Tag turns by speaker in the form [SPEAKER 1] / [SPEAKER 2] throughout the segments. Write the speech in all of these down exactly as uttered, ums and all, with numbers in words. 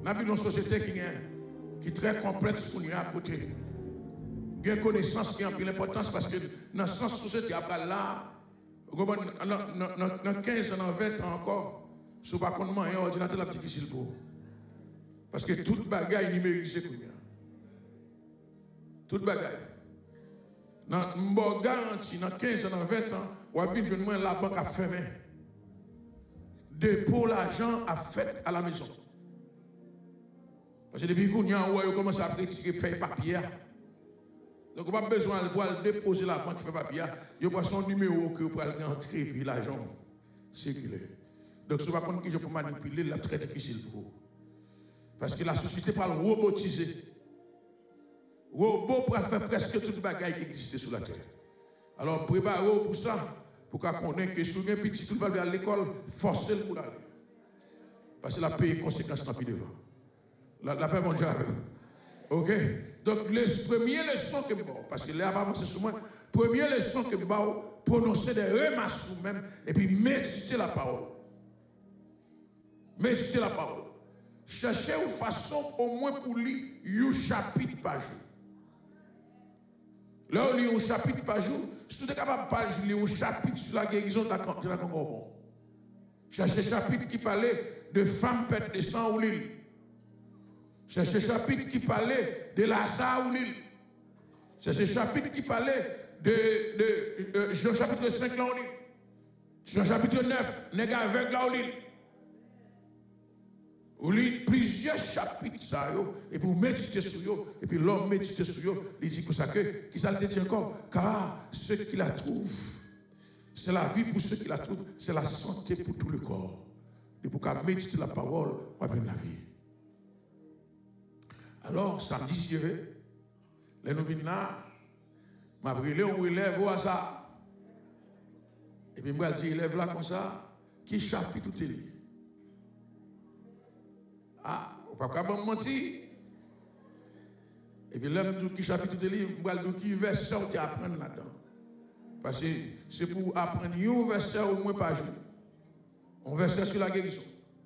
[SPEAKER 1] Nous avons une société qui est, qui est très complexe pour nous à côté. Il y a une connaissance qui a pris l'importance parce que dans cette société, après là, dans quinze ans, dans vingt ans encore, si vous ne connaissez pas un ordinateur, c'est difficile pour vous. Parce que toute bagaille numérisée. Toute bagaille. Dans une garantie, dans quinze ans, dans vingt ans, vous avez vu que la banque a fermé. Dépôt l'argent a fait à la maison. Parce que depuis qu'on y a, on commence à retirer faire papier. Donc, on n'a pas besoin de déposer la banque faire papier. Il y a son numéro que vous pouvez rentrer et puis l'argent circuler. Donc, si vous ne savez pas qui je peux manipuler, c'est très difficile pour vous. Parce que la société parle robotisée. Robot pour faire presque toute bagaille qui existe sur la terre. Alors, préparez-vous pour ça, pour qu'on connaisse que si vous avez un petit tout le monde à l'école, forcez-le pour aller. Parce que la paix est conséquence dans le devant. La, la paix, mon Dieu. Ok? Donc, les premières leçons que je vais, parce que là, avant, c'est sur moi, première leçon que je vais, prononcer des remarques sur vous-même et puis méditer la parole. Méditer la parole. Cherchez une façon au moins pour lire un chapitre par jour. Là, on lit un chapitre par jour. Si vous êtes capable de lire un chapitre sur la guérison de la Congo, cherchez un chapitre qui parlait de femmes pètes de sang ou l'île. Cherchez un chapitre qui parlait de Lazare ou l'île. Cherchez un chapitre qui parlait de, de, de, de chapitre cinq là ou l'île. Jean chapitre neuf, nègre aveugle là ou l'île. Vous lisez plusieurs chapitres, ça, et puis vous méditez sur eux, et puis l'homme médite sur eux, il dit que ça, que, qui ça le dit encore, car ceux qui la trouvent, c'est la vie pour ceux qui la trouvent, c'est la santé pour tout le corps. Et pour qu'à méditer la parole, on va bien la vie. Alors, samedi, si je veux, les nous venons là, m'a brûlé, on relève au hasard. Et puis, moi, je dis, élève là comme ça, qui chapitre tout est lié. Ah, on ne peut pas mentir. Et puis l'homme qui chapitre de livre, je qui verset tu apprendre là-dedans. Parce que c'est pour apprendre un verset au moins par jour. Un verset sur la guérison.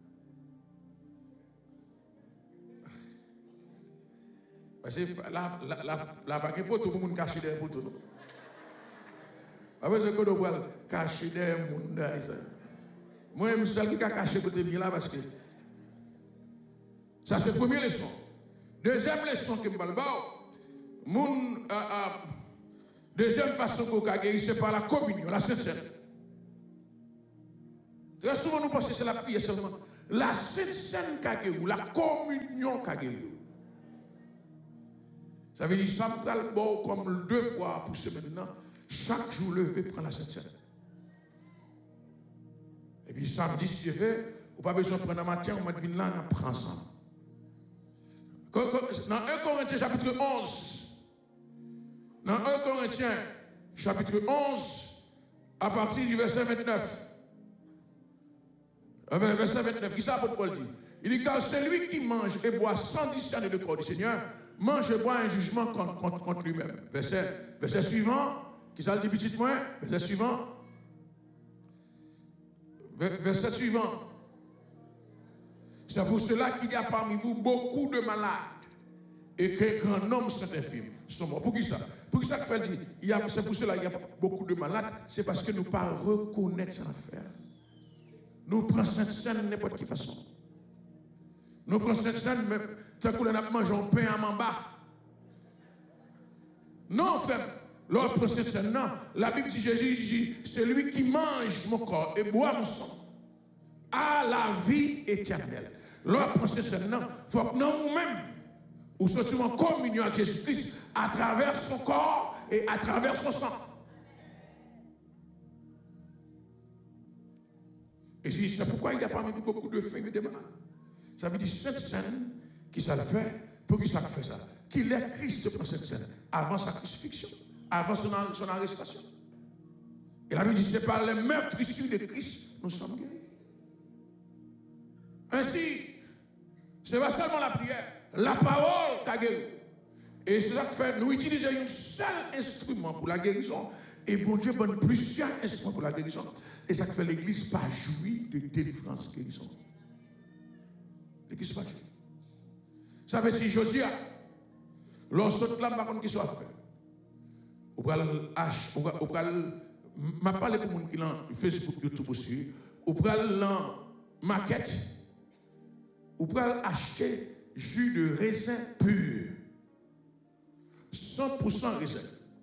[SPEAKER 1] Parce que là, là, là, là, pas que tout le monde cache derrière pour tout. Après, c'est que nous allons cacher derrière le monde. Moi, je suis seul qui a caché côté là parce que ça, c'est la première leçon. Deuxième leçon que je vais vous dire, deuxième façon que vous guérir, c'est par la communion, la Sainte Seine. Très souvent, nous pensons que c'est la prière seulement. La Sainte Seine qui a guéri, la communion qui a guéri. Ça veut dire que ça me parle comme deux fois pour ce maintenant. Chaque jour, levé, prend la Sainte Seine. Et puis, samedi, si je vais, vous n'avez pas besoin de prendre un matin, on va venir là, on prend ensemble. Dans un Corinthiens chapitre onze, dans un Corinthiens chapitre onze, à partir du verset vingt-neuf, verset vingt-neuf, qui ça pour Paul dit? Il dit, car celui qui mange et boit sans discerner le corps du Seigneur, mange et boit un jugement contre, contre, contre lui-même. Verset, verset suivant, qui ça le dit petit moins? Verset suivant, verset suivant. C'est pour cela qu'il y a parmi vous beaucoup de malades et qu'un grand nombre sont infirmes. Pour qui ça? Pour qui ça que fait dire? C'est pour cela qu'il y a beaucoup de malades. C'est parce que nous ne pas reconnaître cette affaire. Nous prenons cette scène de n'importe quelle façon. Nous prenons cette scène, mais tant qu'on a mangé un pain à mamba. Non, frère. L'autre prend cette scène, non. La Bible dit, Jésus dit, celui qui mange mon corps et boit mon sang a la vie éternelle. L'autre prend cette scène, non. Il faut que nous-mêmes, nous soyons en communion avec Jésus-Christ à travers son corps et à travers son sang. Et c'est pourquoi il y a parmi nous beaucoup de faim et de malades. Ça veut dire cette scène qui ça le fait, pour qui ça fait ça? Qu'il est Christ prend cette scène avant sa crucifixion, avant son, son arrestation. Et la Bible dit c'est par les meurtrissures de Christ nous sommes guéris. Ainsi, ce n'est pas seulement la prière, la parole qui a guéri. Et c'est ça que fait, nous utilisons un seul instrument pour la guérison. Et bon Dieu donne plusieurs instruments pour la guérison. Et ça fait l'Église pas jouir de délivrance, guérison. L'Église pas jouir. Ça veut dire Josia. Lorsque là, par contre, qui soit fait. Ou pral H, ou pral m'a parlé pour moun qui dans Facebook, YouTube aussi. Ou pral lan maquette. Ou pral acheter jus de raisin pur. cent pour cent raisin.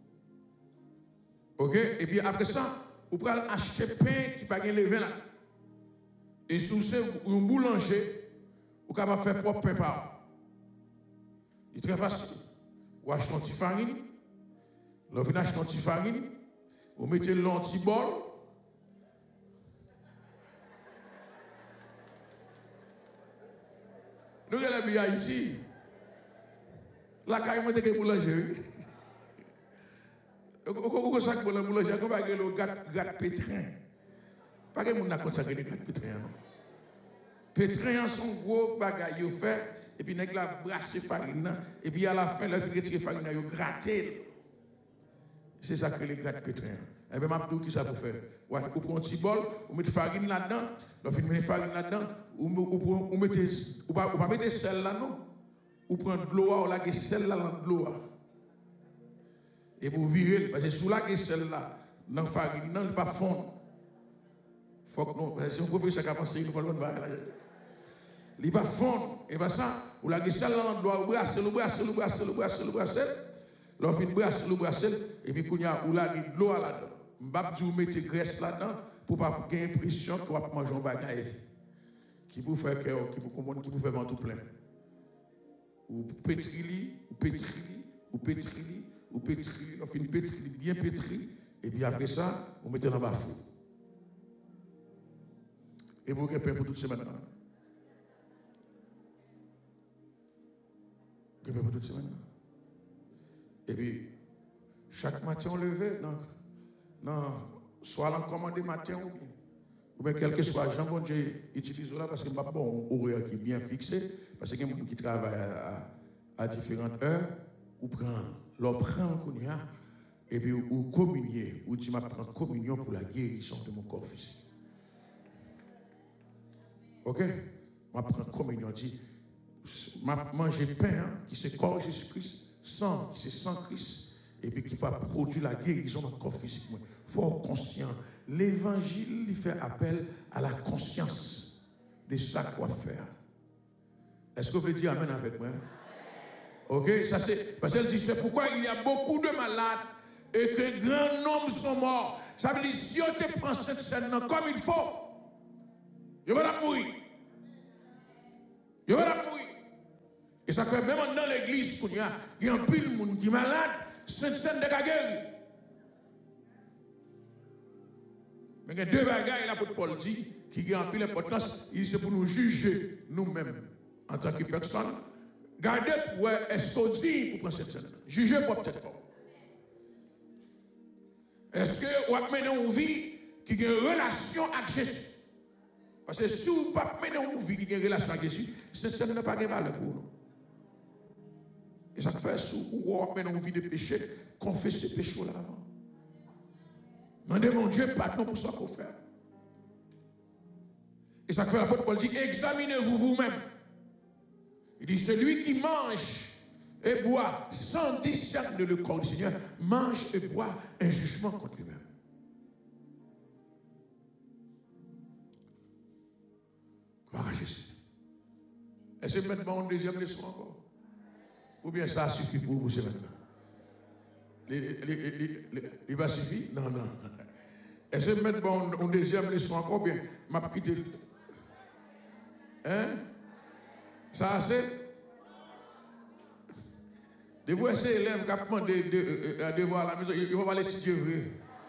[SPEAKER 1] OK? Et puis après ça, ou pral acheter pain qui pas gen levain là. Et sous ce un boulanger, ou capable faire propre pain par. Il est très facile. Ou acheter un petit farine. Là, vous achetez un petit farine. Vous mettez l'anti-bol. Nous avons bien Haïti. La carrément de boulanger. Vous savez que le boulanger, vous avez le gâte pétrin. Pas que vous avez consacré le gâte pétrin. Pétrin, son gros bagage, vous fait. Et puis, vous avez brassé farine. Et puis, à la fin, vous avez retiré farine, vous avez gratté. C'est ça que les gâtes pétrin. Et bien, je vais qui ça pour faire. Vous prenez un petit bol, vous mettez farine là-dedans, vous mettez farine là-dedans, vous mettez, vous ne mettez sel là, non. Vous prenez de l'eau, vous mettez sel là dans de l'eau. Et vous virez, parce que sous la sel là, dans la farine, non, il ne pas fondre. Il faut que nous, parce que si on peut faire ça, il ne faut pas le faire. Il ne pas fondre. Et bien ça, vous mettez sel là dans de l'eau, vous brassez, vous brassez, vous brassez, vous brassez, vous brassez. Là, vous brassez, vous brassez, et puis vous mettez de l'eau là-dedans. Vous mettez graisse là-dedans pour ne pas avoir l'impression que vous mangez un bagage qui vous fait que qui vous qui vous fait ventre plein. Ou pétri, ou pétri, ou pétri, ou pétri, on fait une pétri bien pétri, et puis après ça, vous mettez dans le four. Et vous avez pain pour toute semaine. Vous avez pain pour toute semaine. Et puis, chaque matin, on levait, non, non, soit l'on commande matin ou bien, ou bien quel que soit le jambon, j'utilise là parce que je n'ai pas bon horaire qui est bien fixé, parce qu'il y a des gens qui travaillent à, à, à différentes heures, ou prend, l'on prend, et puis ou communier, ou dit, je prends communion pour la guérison de mon corps physique. Ok? Je prends communion, dit, je mange pain, hein, qui c'est corps Jésus-Christ, sang, qui c'est sang Christ. Et puis qui va produire la guérison dans le corps physique. Fort conscient. L'évangile lui fait appel à la conscience de ça qu'on va faire. Est-ce que vous pouvez dire amen avec moi? Ok, ça c'est. Parce qu'elle dit c'est pourquoi il y a beaucoup de malades et que grand nombre sont morts. Ça veut dire si on te prend cette scène comme il faut, il va la mourir. Il va la mourir. Et ça fait même dans l'église, il y a un pile de monde qui est malade. C'est une scène de guerre. Mais il y a deux bagages là pour Paul dit qui ont pile d'importance. Il c'est pour nous juger nous-mêmes en tant que personne. Gardez pour est-ce qu'on dit pour prendre cette scène. Jugez pour peut-être pas. Est-ce que vous avez une vie qui a une relation avec Jésus? Parce que si vous n'avez pas une vie qui a une relation avec Jésus, cette scène n'a pas de valeur pour nous. Et ça fait sous ou on une vie de péché, confesser ces péchés là avant. Demandez mon Dieu pardon pour ça qu'on fait. Et ça fait l'apôtre Paul dit examinez-vous vous-même. Il dit celui qui mange et boit sans discerner le corps du Seigneur mange et boit un jugement contre lui-même. Gloire à Jésus. Est-ce que maintenant on deuxième leçon encore? Ou bien ça suffit pour vous, c'est maintenant? Il va suffire? Non, non. Est-ce que maintenant on deuxième leçon encore bien? M'a quitté. Hein? Ça assez? De vous, ces élèves qui ont demandé de devoir à la maison, ils vont aller étudier vrai.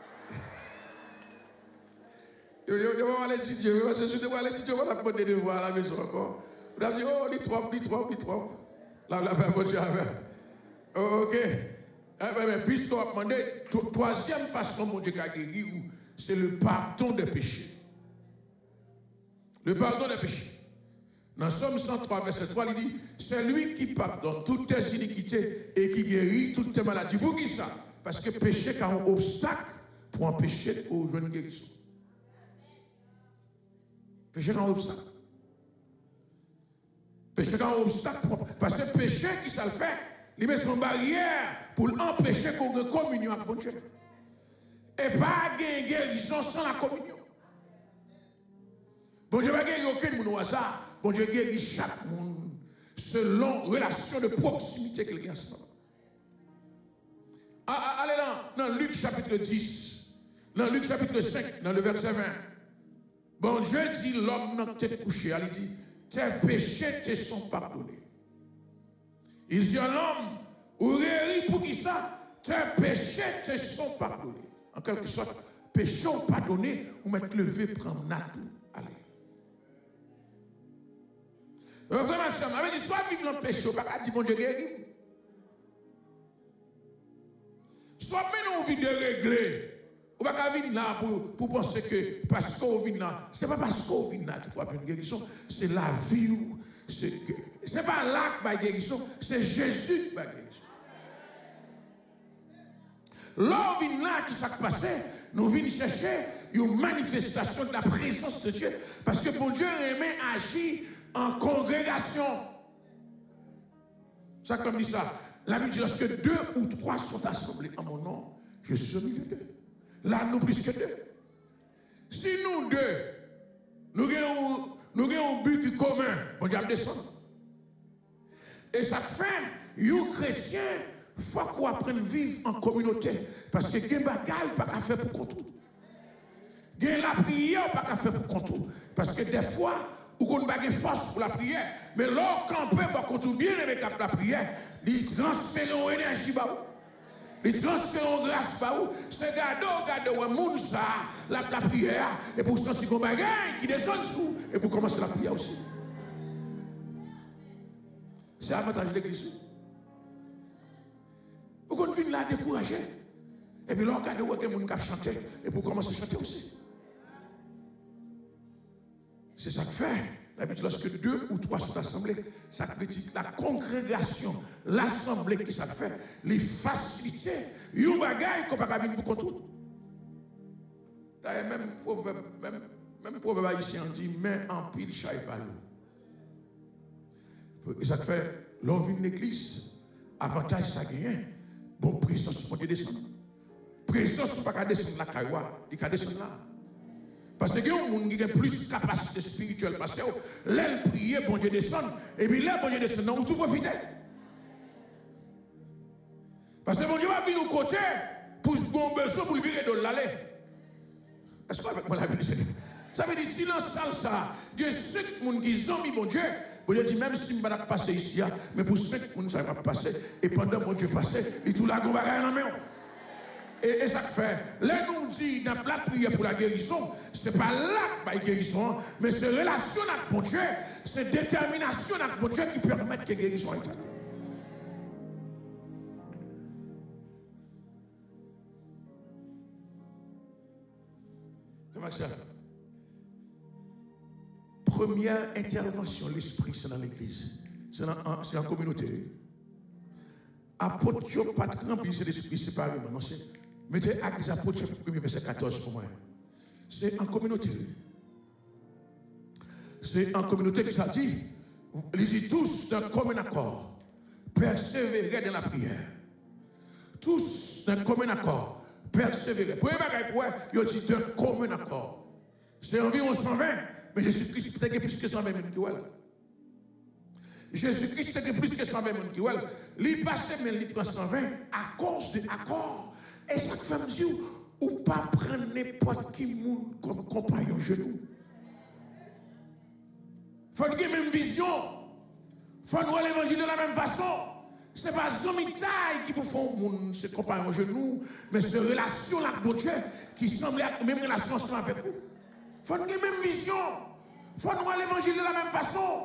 [SPEAKER 1] Ils vont aller étudier vrai. Parce que si vous devez aller étudier, vous allez demander de devoir à la maison encore. Vous allez dire, oh, lit trop, lit trop, lit trop. Là, la Bible Dieu avec. Ok. Mais puisqu'on a demandé, troisième façon, mon Dieu, qui a guéri, c'est le pardon des péchés. Le pardon des péchés. Dans Somme cent trois, verset trois, il dit, c'est lui qui pardonne toutes tes iniquités et qui guérit toutes tes maladies. Pour qui ça? Parce que péché est un obstacle pour empêcher qu'on joue une guérison. Péché est un obstacle. Péché est un obstacle. Parce que péché, qui ça le fait? Il met une barrière pour empêcher qu'on ait communion avec bon Dieu. Et pas gagner guérison sans la communion. Bon Dieu va guérir aucun monde au hasard. Bon Dieu guérit chaque monde selon relation de proximité qu'il y a ensemble. Allez dans, dans Luc chapitre dix, dans Luc chapitre cinq, dans le verset vingt. Bon Dieu dit l'homme n'a tête couchée. Il dit, tes péchés te sont pardonnés. Il dit à l'homme, ou guéri pour qui ça? Tes péchés te sont pardonnés. En quelque sorte, péché ou pardonné, ou mettre levé, prendre natou. Allez. Vraiment, ça m'a dit, soit vivre dans le péché, pas qu'à dire bon Dieu guéri. Soit maintenant on vient de régler. On va pas venir là pour, pour penser que parce qu'on vient là, ce n'est pas parce qu'on vient là qu'il faut avoir une guérison, c'est la vie. Ce n'est pas là qui va guérison, c'est Jésus qui va guérison. Là, on vient là, qui s'est passé, nous venons chercher une manifestation de la présence de Dieu. Parce que bon Dieu aimait agir en congrégation. Ça comme dit ça. La Bible dit lorsque deux ou trois sont assemblés en mon nom, je suis au milieu d'eux. Là, nous plus que deux. Si nous deux, nous avons, nous avons un but commun, on diable descendre. Et ça fait, les chrétiens, il faut qu'on apprenne à vivre en communauté. Parce que les bagailles, pas qu'à faire pour contour. La prière, pas qu'à faire pour contour. Parce que des fois, ou qu'on n'a pas de force pour la prière, mais l'or campé, pas contour bien aimé cap la prière, il transfère en énergie, il transfère en grâce, c'est garder, garder, ouais, moun ça, la, la prière, et pour sentir qu'on bagaille qui descend dessous, et pour commencer la prière aussi. C'est l'avantage de l'église. Vous qu'on vient là décourager, et puis là, regardez où est-ce que les gens chanter, et pour commencer à chanter aussi. C'est ça que fait. La Bible dit lorsque deux ou trois sont assemblés, ça veut dire la congrégation, l'assemblée qui ça fait, les facilités, il y a un bagage qu'on ne peut pas venir pour tout. Même proverbe, même, même proverbe haïtien dit, mais en pile, chaille pas l'eau. Ça fait, l'on vient de l'église, avantage ça gagne, bon, présence pour descendre. Présence pour pas descendre la cailloua, il peut descendre là. Parce que les gens qui ont plus de capacité spirituelle, parce que l'aile prier, bon Dieu descend, et puis là, bon Dieu descend, non, tout profite. Parce que bon Dieu va venir nous côté pour bon besoin pour le virer de l'allée. Est-ce qu'avec moi la vie, ça veut dire silence ça, Dieu cinq personnes qui ont mis bon Dieu, bon Dieu dit même si je ne vais pas passer ici, mais pour cinq personnes ça va pas passer, et pendant bon Dieu passer, il tout là qu'on va gagner dans la main. Et, et ça fait, là nous dit dans la prière pour la guérison, ce n'est pas là que la guérison, mais c'est relation avec mon Dieu, c'est détermination avec mon Dieu qui permet que la guérison soit. Comment ça? Première intervention, l'esprit, c'est dans l'église, c'est en communauté. Apôtre, je n'ai pas de remplir l'esprit séparément, non, c'est. Mettez Actes des Apôtres, chapitre un, verset quatorze pour moi. C'est en communauté. C'est en communauté que ça dit, lisez tous d'un commun accord, persévérer dans la prière. Tous d'un commun accord, persévérer. Premier bagage pour vous, il dit d'un commun accord. C'est environ cent vingt, mais Jésus-Christ était plus que cent vingt minutes. Jésus-Christ était plus que cent vingt minutes. Il passait, mais il prend cent vingt à cause de l'accord. Et chaque femme dit, ou pas prendre n'importe qui monde comme compagnon genou. Il faut qu'il y ait la même vision. Il faut nous l'évangile de la même façon. Ce n'est pas Zomitaille qui vous font ce compagnon genou, mais c'est relation avec votre Dieu qui semble être même relation avec vous. Il faut qu'il y ait la même vision. Il faut nous l'évangile de la même façon.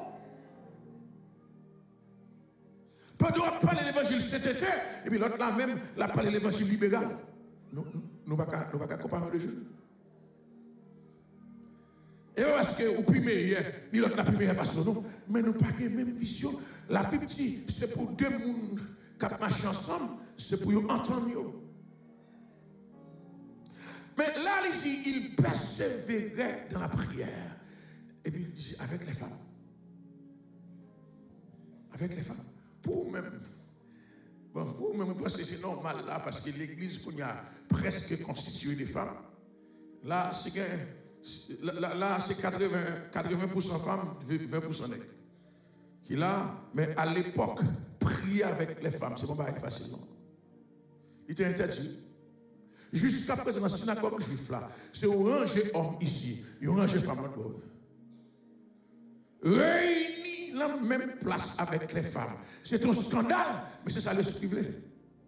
[SPEAKER 1] Pendant qu'on parle de l'évangile cet été, et puis l'autre là même, la parle de l'évangile libéral. Nous ne pouvons pas comparer les jeux. Et parce que, ou plus meilleur, ni l'autre la plus meilleure parce que non, mais nous n'avons pas la même vision. La Bible dit, c'est pour deux mondes qui marchent ensemble, c'est pour eux entendre. Mais là, il dit, il persévérait dans la prière. Et puis il dit, avec les femmes. avec les femmes. Pour même, bon, pour même penser que c'est normal là, parce que l'église qu'on a presque constituée des femmes, là c'est là, là, c'est quatre-vingts pour cent femmes, vingt pour cent nègres. Qui là, mais à l'époque, prier avec les femmes, c'est pas facile, non? Il était interdit. Jusqu'à présent, dans la synagogue juive là, c'est au ranger homme ici, il y a un ranger femme là-bas. Réunis la même place avec les femmes. C'est un scandale, mais c'est ça l'esprit voulait.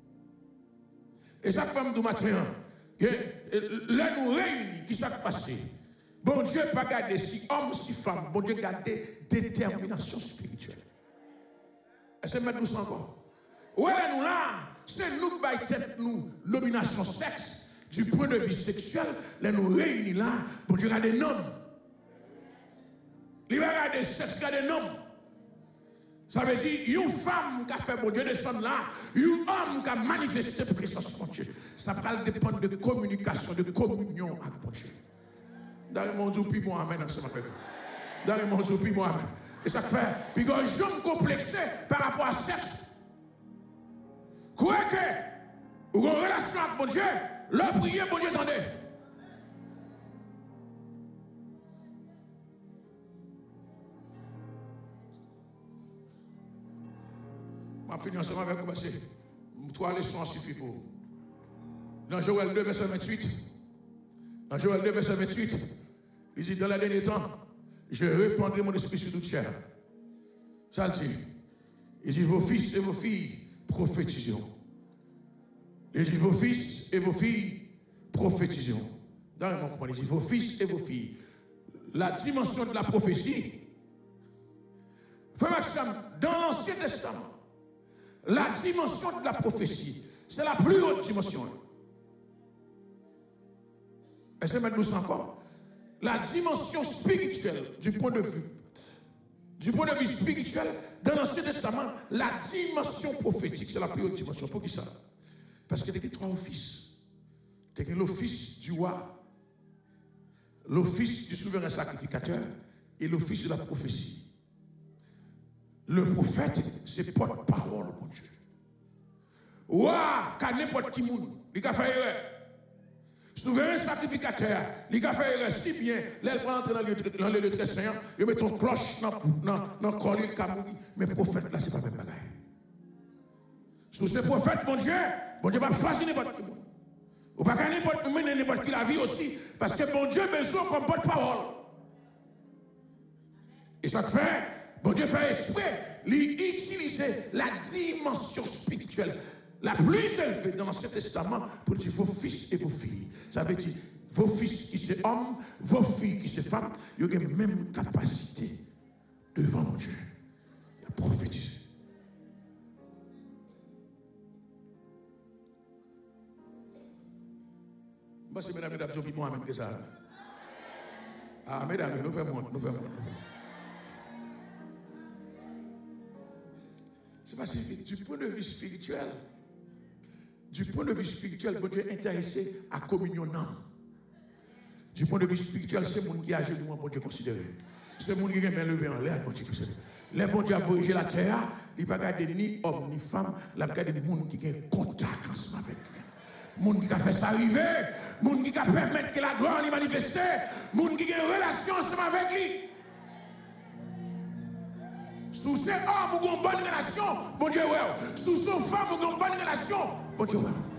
[SPEAKER 1] Et chaque femme du matin, là nous réunis, qui s'est passé? Bon Dieu pas garder si homme, si femme, bon Dieu garder détermination spirituelle. Est-ce que maintenant nous sommes encore? Ouais, nous là, c'est nous qui baillons tête nous, domination sexe, du point de vue sexuel, là nous réunis là, bon Dieu garder des noms. Il va garder sexe, garder des noms. Ça veut dire, une femme qui a fait bon Dieu descendre là, un homme qui a manifesté la présence de Dieu. Ça va dépendre de communication, de communion avec bon Dieu. Dans mon Dieu, puis moi, amen, ça m'appelle. Dans mon Dieu, puis moi, amen. Et ça fait, puis quand je me complexé par rapport à sexe, croyez que, vous avez une relation avec mon Dieu, le prier, mon Dieu, attendez. Je vais finir ensemble avec vous parce que trois leçons suffisent pour vous. Dans Joël deux, verset vingt-huit, dans Joël deux, verset vingt-huit, il dit, dans les derniers temps, je répandrai mon esprit sur toute chair. Ça le dit. Il dit, vos fils et vos filles prophétiseront. Il dit, vos fils et vos filles prophétiseront. Dans le monde, il dit, vos fils et vos filles. La dimension de la prophétie, frère Maxime, dans l'Ancien Testament, la dimension de la prophétie, c'est la plus haute dimension. Est-ce que maintenant nous sommes encore? La dimension spirituelle, du point de vue, du point de vue spirituel, dans l'Ancien Testament, la dimension prophétique, c'est la plus haute dimension. Pour qui ça? Parce qu'il y a trois offices. Il y a l'office du roi, l'office du souverain sacrificateur et l'office de la prophétie. Le prophète, c'est porte-parole, mon Dieu. Roi, qu'à n'importe qui monde, il a fait erreur. Souverain sacrificateur, il a fait erreur si bien, là, il prend entrer dans le lieu très saint, il met ton cloche dans le col, il a mouru. Mais prophète, là, c'est pas le même bagage. Sous ce prophète, mon Dieu, mon Dieu va choisir n'importe qui. Ou pas qu'à n'importe qui, n'importe qui la vie aussi, parce que mon Dieu a besoin comme porte-parole. Et ça fait, bon Dieu fait exprès, d'utiliser la dimension spirituelle la plus élevée dans l'Ancien Testament pour dire vos fils et vos filles. Ça veut dire vos fils qui sont hommes, vos filles qui sont femmes, ils ont la même capacité devant mon Dieu. Il a prophétisé. Moi, c'est mesdames et mesdames, je moi-même que ça. Ah, mesdames, nous faisons monter, nous faisons monter. C'est parce que du point de vue spirituel, du point de vue spirituel, bon Dieu est intéressé à la communion. Du point de vue spirituel, c'est le monde qui agit pour bon Dieu considéré. C'est le monde qui est levé en l'air, bon Dieu considéré. Les bon Dieu a dirigé la terre, il ne va pas garder ni homme ni femme, il va garder le monde qui a contact ensemble avec lui. Le monde qui a fait ça arriver, le monde qui a permettre que la gloire lui manifeste, le monde qui a une relation ensemble avec lui. Sous ces hommes, vous avez une bonne relation, bon Dieu, ouais. Sous ces femmes, vous avez une bonne relation, bon Dieu, ouais.